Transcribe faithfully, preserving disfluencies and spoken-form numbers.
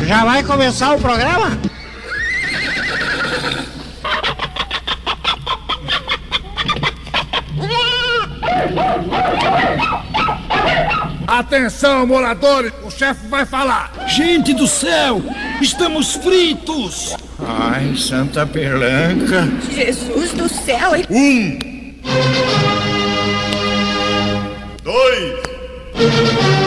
Já vai começar o programa? Atenção, moradores, o chefe vai falar. Gente do céu, estamos fritos. Ai, Santa Pelanca. Jesus do céu. Um. Dois.